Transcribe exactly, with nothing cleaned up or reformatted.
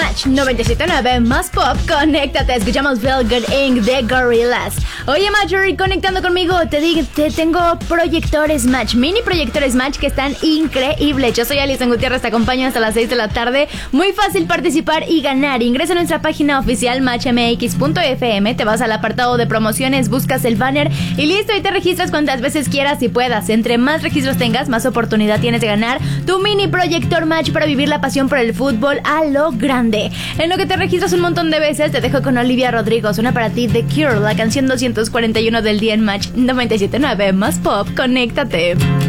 Match noventa y siete punto nueve más pop, conéctate, escuchamos Feel Good Incorporated de Gorillaz. Oye Marjorie, conectando conmigo, te digo, te tengo proyectores Match, mini proyectores Match que están increíbles. Yo soy Alison Gutiérrez, te acompaño hasta las seis de la tarde. Muy fácil participar y ganar. Ingresa a nuestra página oficial match m x punto f m, te vas al apartado de promociones, buscas el banner y listo, y te registras cuantas veces quieras y puedas. Entre más registros tengas, más oportunidad tienes de ganar tu mini proyector Match para vivir la pasión por el fútbol a lo grande. En lo que te registras un montón de veces, te dejo con Olivia Rodrigo. Suena para ti The Cure, la canción doscientos cuarenta y uno del día en Match noventa y siete punto nueve más pop, conéctate.